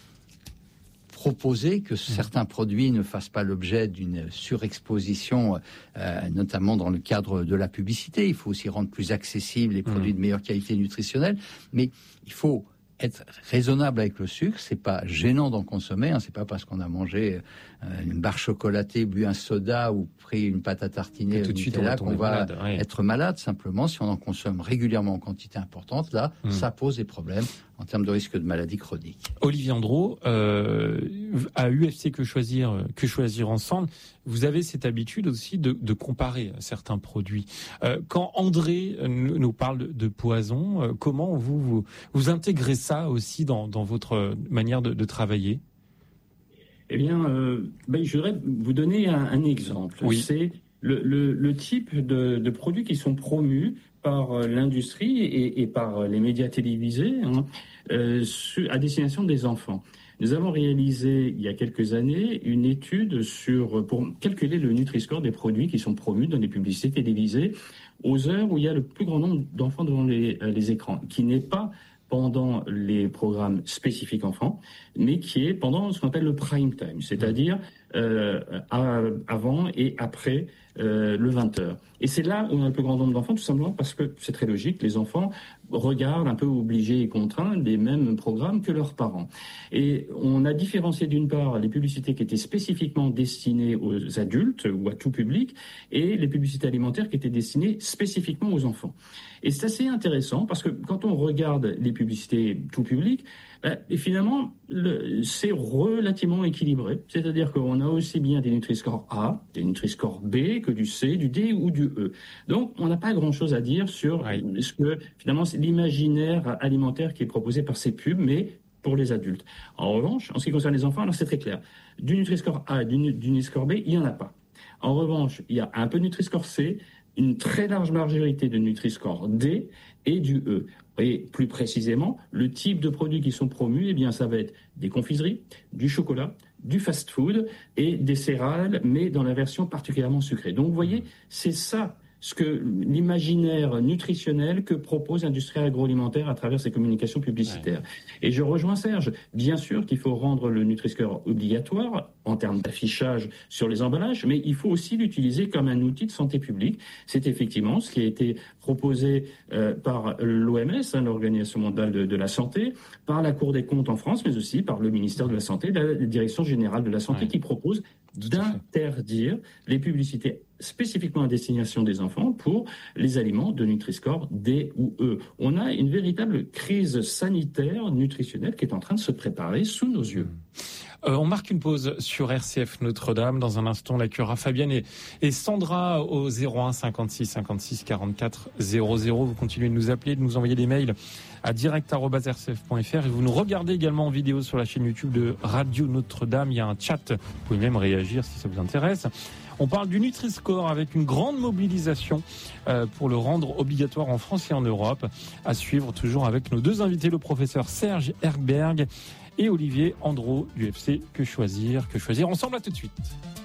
proposer que certains produits ne fassent pas l'objet d'une surexposition, euh, notamment dans le cadre de la publicité. Il faut aussi rendre plus accessibles les produits mmh. de meilleure qualité nutritionnelle. Mais il faut être raisonnable avec le sucre. C'est pas gênant d'en consommer. Hein. C'est pas parce qu'on a mangé euh, une barre chocolatée, bu un soda ou pris une pâte à tartiner tout de suite on là va qu'on va malade, ouais. être malade. Simplement, si on en consomme régulièrement en quantité importante, là, mmh. ça pose des problèmes en termes de risque de maladie chronique. Olivier Andro, euh, à U F C Que Choisir, Que Choisir Ensemble, vous avez cette habitude aussi de, de comparer certains produits. Euh, quand André nous parle de, de poison, euh, comment vous, vous vous intégrez ça aussi dans, dans votre manière de, de travailler? Eh bien, euh, ben, je voudrais vous donner un, un exemple. Oui. C'est le, le, le type de, de produits qui sont promus par l'industrie et, et par les médias télévisés hein, euh, à destination des enfants. Nous avons réalisé il y a quelques années une étude sur pour calculer le Nutri-Score des produits qui sont promus dans les publicités télévisées aux heures où il y a le plus grand nombre d'enfants devant les, les écrans, qui n'est pas pendant les programmes spécifiques enfants, mais qui est pendant ce qu'on appelle le prime time, c'est-à-dire euh, à, avant et après euh, le vingt heures. Et c'est là où on a le plus grand nombre d'enfants, tout simplement parce que c'est très logique, les enfants regardent un peu obligés et contraints les mêmes programmes que leurs parents. Et on a différencié d'une part les publicités qui étaient spécifiquement destinées aux adultes ou à tout public et les publicités alimentaires qui étaient destinées spécifiquement aux enfants. Et c'est assez intéressant parce que quand on regarde les publicités tout public, ben, et finalement, le, c'est relativement équilibré. C'est-à-dire qu'on a aussi bien des Nutri-Score A, des Nutri-Score B que du C, du D ou du E. Donc, on n'a pas grand-chose à dire sur oui. ce que, finalement, c'est l'imaginaire alimentaire qui est proposé par ces pubs, mais pour les adultes. En revanche, en ce qui concerne les enfants, alors c'est très clair. Du Nutri-Score A et du, du Nutri-Score B, il n'y en a pas. En revanche, il y a un peu de Nutri-Score C, une très large majorité de Nutri-Score D et du E. Et plus précisément, le type de produits qui sont promus, eh bien, ça va être des confiseries, du chocolat, du fast-food et des céréales, mais dans la version particulièrement sucrée. Donc, vous voyez, c'est ça ce que l'imaginaire nutritionnel que propose l'industrie agroalimentaire à travers ses communications publicitaires. Ouais. Et je rejoins Serge. Bien sûr qu'il faut rendre le Nutri-Score obligatoire en termes d'affichage sur les emballages, mais il faut aussi l'utiliser comme un outil de santé publique. C'est effectivement ce qui a été proposé euh, par l'O M S, hein, l'Organisation mondiale de, de la santé, par la Cour des comptes en France, mais aussi par le ministère de la Santé, la Direction générale de la Santé, ouais. qui propose d'interdire les publicités spécifiquement à destination des enfants pour les aliments de Nutri-Score D ou E. On a une véritable crise sanitaire nutritionnelle qui est en train de se préparer sous nos yeux. Euh, on marque une pause sur R C F Notre-Dame. Dans un instant, on accueillera Fabienne et, et Sandra au zéro un cinquante-six cinquante-six quarante-quatre zéro zéro. Vous continuez de nous appeler, de nous envoyer des mails à direct arobase r c f point f r et vous nous regardez également en vidéo sur la chaîne YouTube de Radio Notre-Dame. Il y a un chat, vous pouvez même réagir si ça vous intéresse. On parle du Nutri-Score avec une grande mobilisation euh, pour le rendre obligatoire en France et en Europe. À suivre toujours avec nos deux invités, le professeur Serge Herberg et Olivier Andro du U F C Que Choisir, Que Choisir. Ensemble, à tout de suite.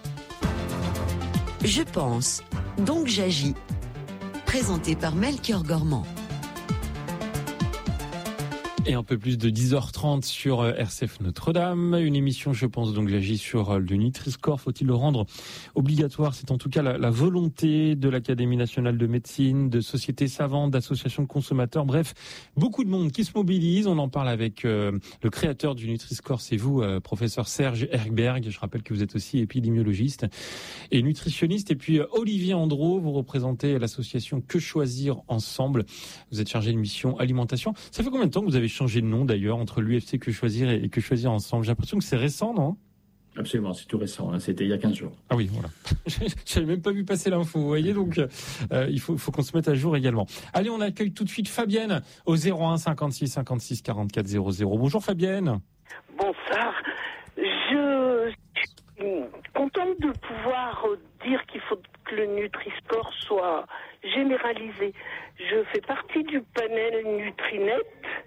Je pense, donc j'agis. Présenté par Melchior Gormand. Et un peu plus de dix heures trente sur R C F Notre-Dame. Une émission, je pense, donc j'agis sur le Nutri-Score. Faut-il le rendre obligatoire? C'est en tout cas la, la volonté de l'Académie nationale de médecine, de sociétés savantes, d'associations de consommateurs. Bref, beaucoup de monde qui se mobilise. On en parle avec euh, le créateur du Nutri-Score. C'est vous, euh, professeur Serge Erkberg. Je rappelle que vous êtes aussi épidémiologiste et nutritionniste. Et puis euh, Olivier Andro, vous représentez l'association Que Choisir Ensemble. Vous êtes chargé de mission alimentation. Ça fait combien de temps que vous avez changé de nom d'ailleurs entre l'U F C Que Choisir et Que Choisir Ensemble? J'ai l'impression que c'est récent, non? Absolument, c'est tout récent, hein. C'était il y a quinze jours. Ah oui, voilà. Je n'avais même pas vu passer l'info, vous voyez, donc euh, il faut, faut qu'on se mette à jour également. Allez, on accueille tout de suite Fabienne au zéro un cinquante-six cinquante-six quarante-quatre zéro zéro. Bonjour Fabienne. Bonsoir. Je suis contente de pouvoir dire qu'il faut que le Nutri-Score soit généralisé. Je fais partie du panel Nutrinet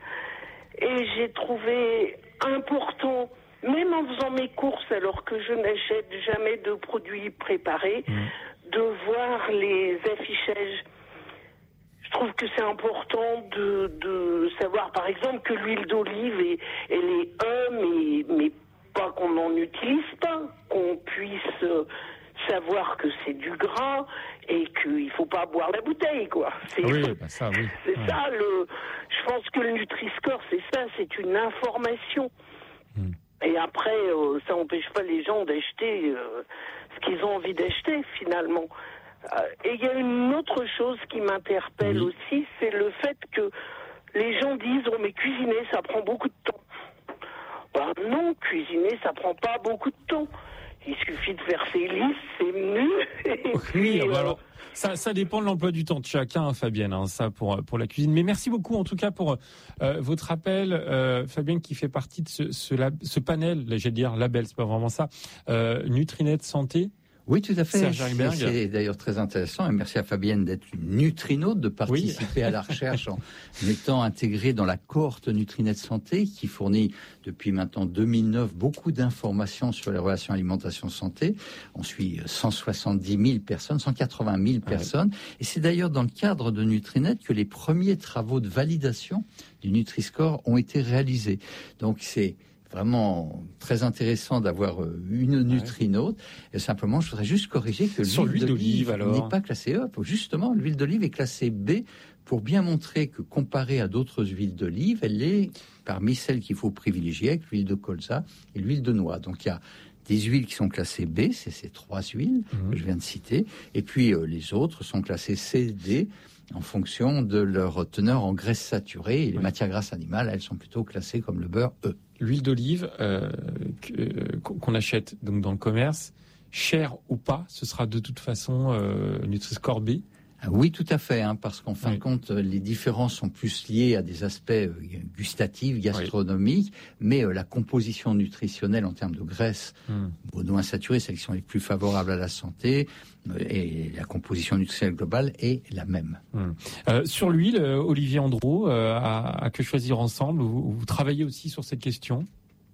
et j'ai trouvé important, même en faisant mes courses alors que je n'achète jamais de produits préparés, mmh. de voir les affichages. Je trouve que c'est important de, de savoir, par exemple, que l'huile d'olive, est, elle est un, mais, mais pas qu'on n'en utilise pas, qu'on puisse euh, savoir que c'est du gras et qu'il ne faut pas boire la bouteille, quoi. C'est, oui, bah ça, oui. c'est ouais. ça, le, je pense que le Nutri-Score, c'est ça, c'est une information. Mmh. Et après, euh, ça n'empêche pas les gens d'acheter euh, ce qu'ils ont envie d'acheter, finalement. Euh, et il y a une autre chose qui m'interpelle oui. aussi, c'est le fait que les gens disent « Oh, mais cuisiner, ça prend beaucoup de temps. » Ben non, cuisiner, ça prend pas beaucoup de temps. Il suffit de faire ses listes, c'est mieux. Et oui, puis, bah euh, alors, ça, ça dépend de l'emploi du temps de chacun, hein, Fabienne, hein, ça pour pour la cuisine. Mais merci beaucoup en tout cas pour euh, votre appel, euh, Fabienne, qui fait partie de ce ce, lab, ce panel, j'allais dire label, c'est pas vraiment ça, euh, Nutrinet Santé. Oui, tout à fait. Serge C'est, Erkberg. c'est d'ailleurs très intéressant. Et merci à Fabienne d'être une nutrinaute, de participer oui. à la recherche en étant intégrée dans la cohorte Nutrinet Santé, qui fournit depuis maintenant deux mille neuf beaucoup d'informations sur les relations alimentation-santé. On suit cent soixante-dix mille personnes, cent quatre-vingt mille personnes. Ouais. Et c'est d'ailleurs dans le cadre de Nutrinet que les premiers travaux de validation du Nutri-Score ont été réalisés. Donc c'est vraiment très intéressant d'avoir une nutrinaute. Et simplement, je voudrais juste corriger que Sur l'huile, l'huile d'olive, d'olive n'est pas classée E. Justement, l'huile d'olive est classée B pour bien montrer que comparée à d'autres huiles d'olive, elle est parmi celles qu'il faut privilégier avec l'huile de colza et l'huile de noix. Donc il y a des huiles qui sont classées B, c'est ces trois huiles mmh. que je viens de citer. Et puis euh, les autres sont classées C, D, en fonction de leur teneur en graisses saturées. Et les oui. matières grasses animales, elles sont plutôt classées comme le beurre E. L'huile d'olive euh, qu'on achète donc dans le commerce, chère ou pas, ce sera de toute façon euh, Nutri-Score B. Oui, tout à fait, hein, parce qu'en fin oui. de compte, les différences sont plus liées à des aspects euh, gustatifs, gastronomiques, oui. mais euh, la composition nutritionnelle en termes de graisses hum. monoinsaturées, celles qui sont les plus favorables à la santé, euh, et la composition nutritionnelle globale est la même. Hum. Euh, sur l'huile, euh, Olivier Andro, euh, à, à Que Choisir Ensemble, vous, vous travaillez aussi sur cette question ?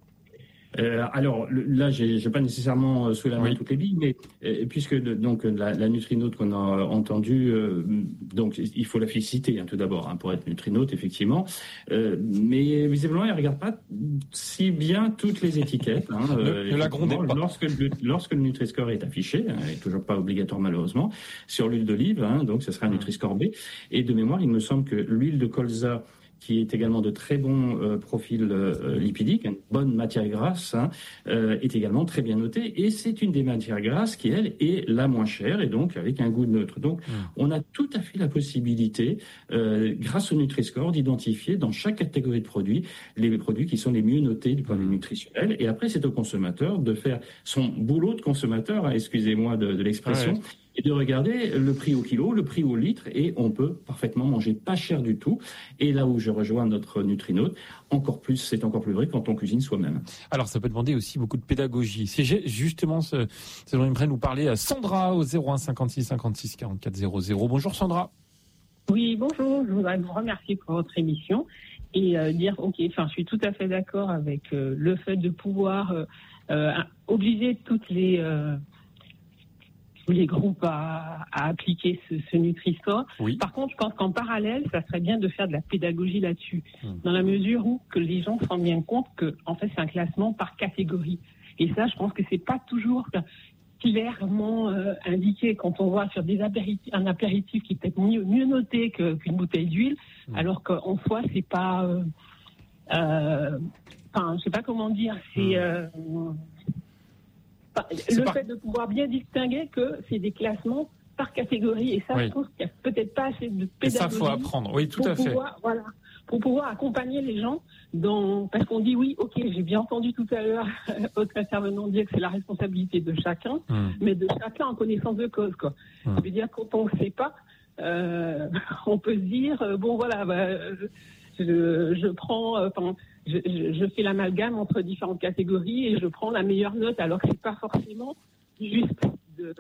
Euh, alors là, j'ai, j'ai pas nécessairement sous la main oui. toutes les billes, mais euh, puisque de, donc la, la nutrinaute qu'on a entendue, euh, donc il faut la féliciter hein, tout d'abord hein, pour être nutrinaute effectivement, euh, mais visiblement elle regarde pas si bien toutes les étiquettes. Hein, ne, euh, ne la grondez pas. Lorsque le, lorsque le Nutri-Score est affiché, hein, il est toujours pas obligatoire malheureusement, sur l'huile d'olive, hein, donc ce sera un Nutri-Score B. Et de mémoire, il me semble que l'huile de colza, qui est également de très bons euh, profils euh, lipidiques, une bonne matière grasse, hein, euh, est également très bien notée. Et c'est une des matières grasses qui, elle, est la moins chère et donc avec un goût neutre. Donc, mmh. on a tout à fait la possibilité, euh, grâce au Nutri-Score, d'identifier dans chaque catégorie de produits les produits qui sont les mieux notés du point de vue nutritionnel. Et après, c'est au consommateur de faire son boulot de consommateur, hein, excusez-moi de, de l'expression, ouais. et de regarder le prix au kilo, le prix au litre, et on peut parfaitement manger pas cher du tout. Et là où je rejoins notre nutrinaute, encore plus, c'est encore plus vrai quand on cuisine soi-même. Alors, ça peut demander aussi beaucoup de pédagogie. C'est justement ce, ce dont j'aimerais nous parler à Sandra au zéro un cinquante-six cinquante-six quarante-quatre zéro zéro. Bonjour Sandra. Oui, bonjour. Je voudrais vous remercier pour votre émission et euh, dire, ok, enfin, je suis tout à fait d'accord avec euh, le fait de pouvoir euh, euh, obliger toutes les... Euh, tous les groupes à, à appliquer ce, ce Nutri-Score. Oui. Par contre, je pense qu'en parallèle, ça serait bien de faire de la pédagogie là-dessus, mmh. dans la mesure où que les gens se rendent bien compte que, en fait, c'est un classement par catégorie. Et ça, je pense que c'est pas toujours clairement euh, indiqué quand on voit sur des apéritifs, un apéritif qui est peut-être mieux, mieux noté que, qu'une bouteille d'huile, mmh. alors qu'en soi, c'est pas, euh, euh, enfin, je sais pas comment dire, c'est, euh, c'est le pas... fait de pouvoir bien distinguer que c'est des classements par catégorie. Et ça, oui. je pense qu'il n'y a peut-être pas assez de pédagogie. Et ça, faut apprendre. Oui, tout à fait. Pouvoir, voilà, pour pouvoir accompagner les gens dans, parce qu'on dit oui, ok, j'ai bien entendu tout à l'heure votre intervenant dire que c'est la responsabilité de chacun, mmh. mais de chacun en connaissance de cause, quoi. Mmh. Ça veut dire quand on ne sait pas, euh, on peut se dire, euh, bon voilà, bah, je, je prends, enfin, euh, je, je, je fais l'amalgame entre différentes catégories et je prends la meilleure note, alors que c'est pas forcément juste de,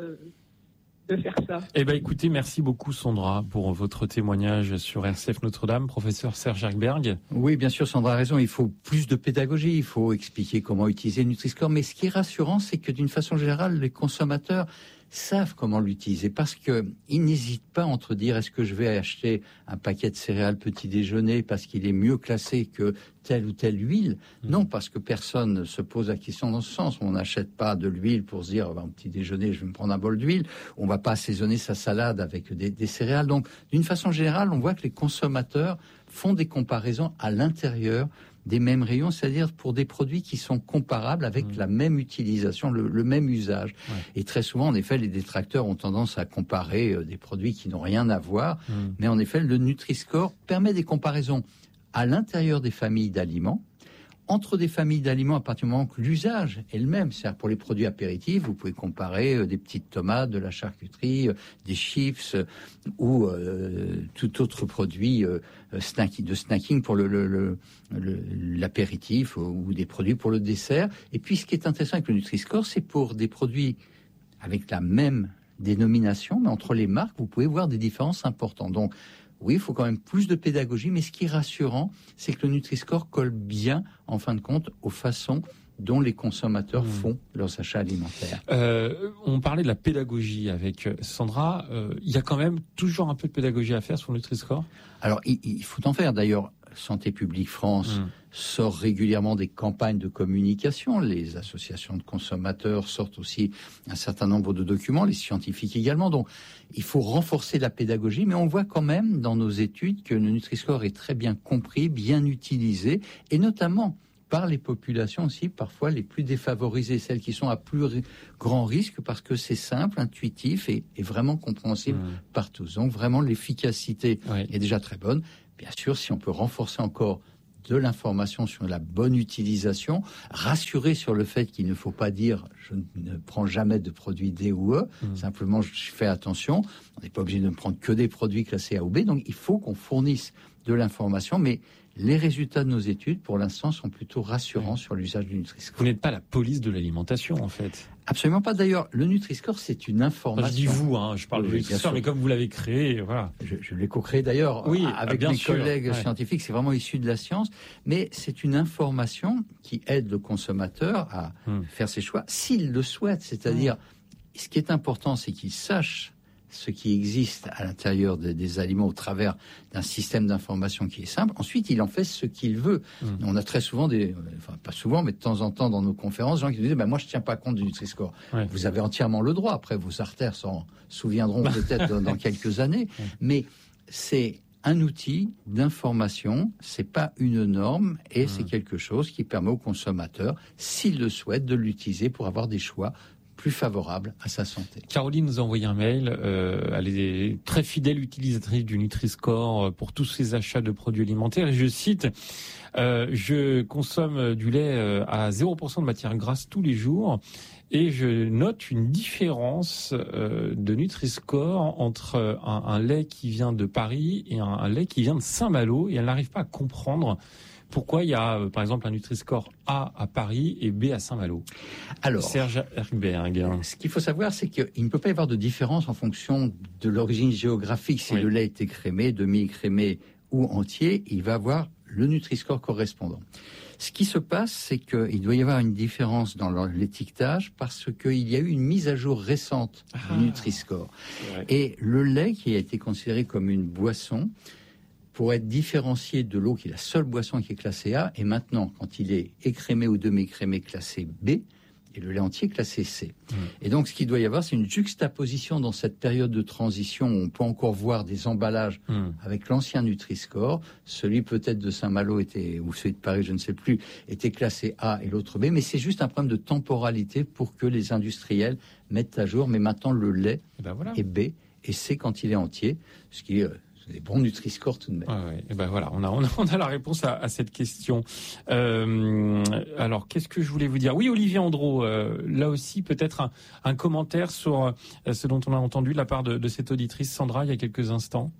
de faire ça. Eh ben, écoutez, merci beaucoup Sandra pour votre témoignage sur R C F Notre-Dame, professeur Serge Erkberg. Oui, bien sûr, Sandra a raison. Il faut plus de pédagogie. Il faut expliquer comment utiliser le Nutri-Score. Mais ce qui est rassurant, c'est que d'une façon générale, les consommateurs savent comment l'utiliser parce que ils n'hésitent pas entre dire est-ce que je vais acheter un paquet de céréales petit déjeuner parce qu'il est mieux classé que telle ou telle huile. Mmh. Non, parce que personne ne se pose la question dans ce sens. On n'achète pas de l'huile pour se dire, ben, au petit déjeuner, je vais me prendre un bol d'huile. On va pas assaisonner sa salade avec des, des céréales. Donc, d'une façon générale, on voit que les consommateurs font des comparaisons à l'intérieur des mêmes rayons, c'est-à-dire pour des produits qui sont comparables avec mmh. la même utilisation, le, le même usage. Ouais. Et très souvent, en effet, les détracteurs ont tendance à comparer euh, des produits qui n'ont rien à voir. Mmh. Mais en effet, le Nutri-Score permet des comparaisons à l'intérieur des familles d'aliments, entre des familles d'aliments à partir du moment que l'usage est le même. C'est-à-dire pour les produits apéritifs, vous pouvez comparer euh, des petites tomates, de la charcuterie, euh, des chips euh, ou euh, tout autre produit euh, snack, de snacking pour le, le, le, le, l'apéritif ou, ou des produits pour le dessert. Et puis ce qui est intéressant avec le Nutri-Score, c'est pour des produits avec la même dénomination, mais entre les marques, vous pouvez voir des différences importantes. Donc, oui, il faut quand même plus de pédagogie, mais ce qui est rassurant, c'est que le Nutri-Score colle bien, en fin de compte, aux façons dont les consommateurs mmh. font leurs achats alimentaires. Euh, on parlait de la pédagogie avec Sandra. Euh, il y a quand même toujours un peu de pédagogie à faire sur le Nutri-Score ? Alors, il, il faut en faire. D'ailleurs, Santé publique France mmh. sort régulièrement des campagnes de communication. Les associations de consommateurs sortent aussi un certain nombre de documents, les scientifiques également. Donc, il faut renforcer la pédagogie, mais on voit quand même dans nos études que le Nutri-Score est très bien compris, bien utilisé, et notamment par les populations aussi, parfois les plus défavorisées, celles qui sont à plus r- grand risque, parce que c'est simple, intuitif et, et vraiment compréhensible mmh. par tous. Donc vraiment, l'efficacité oui. est déjà très bonne. Bien sûr, si on peut renforcer encore de l'information sur la bonne utilisation, rassurer sur le fait qu'il ne faut pas dire je ne prends jamais de produits D ou E, mmh. simplement je fais attention, on n'est pas obligé de ne prendre que des produits classés A ou B, donc il faut qu'on fournisse de l'information, mais les résultats de nos études, pour l'instant, sont plutôt rassurants oui. sur l'usage du Nutri-Score. Vous n'êtes pas la police de l'alimentation, en fait. Absolument pas. D'ailleurs, le Nutri-Score, c'est une information. Enfin, je dis vous, hein, je parle oui, du Nutri-Score, mais comme vous l'avez créé, voilà. Je, je l'ai co-créé d'ailleurs oui, avec mes sûr. collègues ouais. scientifiques. C'est vraiment issu de la science, mais c'est une information qui aide le consommateur à hum. faire ses choix s'il le souhaite. C'est-à-dire, hum. ce qui est important, c'est qu'il sache ce qui existe à l'intérieur de, des aliments au travers d'un système d'information qui est simple. Ensuite, il en fait ce qu'il veut. Mmh. On a très souvent des, enfin pas souvent, mais de temps en temps dans nos conférences, des gens qui nous disent ben, « moi je tiens pas compte du Nutri-Score ouais. ». Vous avez entièrement le droit. Après, vos artères s'en souviendront peut-être dans, dans quelques années. Ouais. Mais c'est un outil d'information, c'est pas une norme et mmh. c'est quelque chose qui permet au consommateur, s'il le souhaite, de l'utiliser pour avoir des choix plus favorable à sa santé. Caroline nous a envoyé un mail. Euh, elle est très fidèle utilisatrice du Nutri-Score pour tous ses achats de produits alimentaires. Et je cite, euh, je consomme du lait à zéro pour cent de matière grasse tous les jours et je note une différence euh, de Nutri-Score entre un, un lait qui vient de Paris et un, un lait qui vient de Saint-Malo. Et elle n'arrive pas à comprendre pourquoi il y a, par exemple, un Nutri-Score A à Paris et B à Saint-Malo. Alors, Serge Erkberg. Ce qu'il faut savoir, c'est qu'il ne peut pas y avoir de différence en fonction de l'origine géographique. Si oui. le lait est écrémé, demi-écrémé ou entier, il va avoir le Nutri-Score correspondant. Ce qui se passe, c'est qu'il doit y avoir une différence dans l'étiquetage parce qu'il y a eu une mise à jour récente ah, du Nutri-Score. Et le lait, qui a été considéré comme une boisson, pour être différencié de l'eau, qui est la seule boisson qui est classée A, et maintenant, quand il est écrémé ou demi-écrémé, classé B, et le lait entier classé C. Mmh. Et donc, ce qu'il doit y avoir, c'est une juxtaposition dans cette période de transition où on peut encore voir des emballages mmh. avec l'ancien Nutri-Score. Celui peut-être de Saint-Malo était, ou celui de Paris, je ne sais plus, était classé A et l'autre B. Mais c'est juste un problème de temporalité pour que les industriels mettent à jour. Mais maintenant, le lait et ben voilà. est B et C quand il est entier, ce qui est... Euh, des bons Nutri-Score tout de même. Ah ouais, et ben voilà, on a, on a, on a la réponse à, à cette question. Euh, alors, qu'est-ce que je voulais vous dire ? Oui, Olivier Andro, euh, là aussi, peut-être un, un commentaire sur euh, ce dont on a entendu de la part de, de cette auditrice Sandra il y a quelques instants.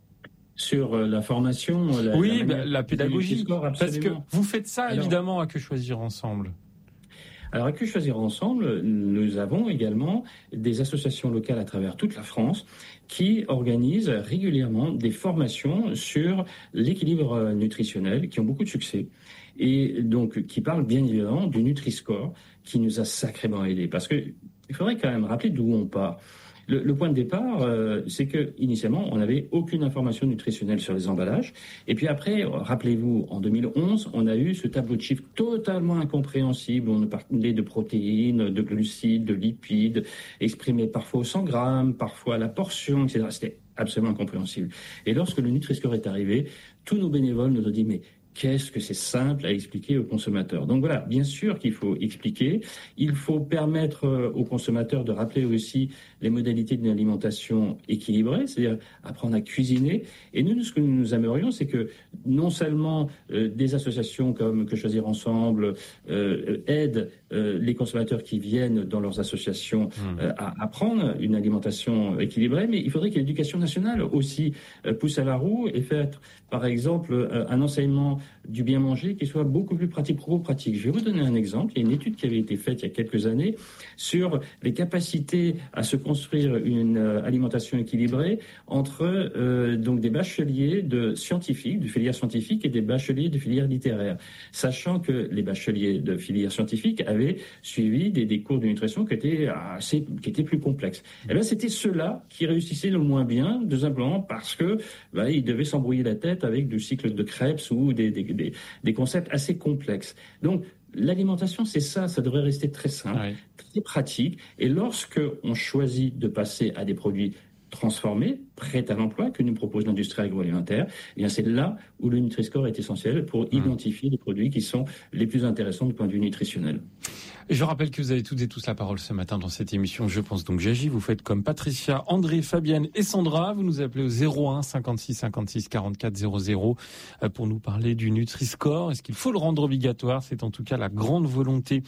Sur euh, la formation, la, oui, la, bah, la pédagogie, parce que vous faites ça Alors, évidemment à Que Choisir Ensemble. Alors, à Que Choisir Ensemble, nous avons également des associations locales à travers toute la France qui organisent régulièrement des formations sur l'équilibre nutritionnel, qui ont beaucoup de succès, et donc qui parlent bien évidemment du Nutri-Score, qui nous a sacrément aidés. Parce que il faudrait quand même rappeler d'où on part. Le, le point de départ, euh, c'est que initialement, on n'avait aucune information nutritionnelle sur les emballages. Et puis après, rappelez-vous, en deux mille onze, on a eu ce tableau de chiffres totalement incompréhensible. On parlait de protéines, de glucides, de lipides, exprimés parfois au cent grammes, parfois à la portion, et cetera. C'était absolument incompréhensible. Et lorsque le Nutri-Score est arrivé, tous nos bénévoles nous ont dit « mais qu'est-ce que c'est simple à expliquer aux consommateurs ?» Donc voilà, bien sûr qu'il faut expliquer. Il faut permettre aux consommateurs de rappeler aussi les modalités d'une alimentation équilibrée, c'est-à-dire apprendre à cuisiner. Et nous, ce que nous aimerions, c'est que non seulement euh, des associations comme Que Choisir Ensemble euh, aident euh, les consommateurs qui viennent dans leurs associations euh, à apprendre une alimentation équilibrée, mais il faudrait que l'éducation nationale aussi euh, pousse à la roue et fasse, par exemple, euh, un enseignement du bien manger qui soit beaucoup plus pratico-pratique. Je vais vous donner un exemple. Il y a une étude qui avait été faite il y a quelques années sur les capacités à se construire une euh, alimentation équilibrée entre euh, donc des bacheliers de scientifiques, de filières scientifiques, et des bacheliers de filières littéraires, sachant que les bacheliers de filières scientifiques avaient suivi des, des cours de nutrition qui étaient assez, qui étaient plus complexes. Et bien, c'était ceux-là qui réussissaient le moins bien, tout simplement parce que ben, ils devaient s'embrouiller la tête avec du cycle de Krebs ou des, des, des, des concepts assez complexes. Donc, l'alimentation, c'est ça, ça devrait rester très simple, oui. très pratique. Et lorsque on choisit de passer à des produits transformés, prêts à l'emploi, que nous propose l'industrie agroalimentaire, eh bien c'est là où le Nutri-Score est essentiel pour mmh. identifier les produits qui sont les plus intéressants du point de vue nutritionnel. Et je rappelle que vous avez toutes et tous la parole ce matin dans cette émission Je pense donc j'agis. Vous faites comme Patricia, André, Fabienne et Sandra. Vous nous appelez au zéro un cinquante-six cinquante-six quarante-quatre zéro zéro pour nous parler du Nutri-Score. Est-ce qu'il faut le rendre obligatoire ? C'est en tout cas la grande volonté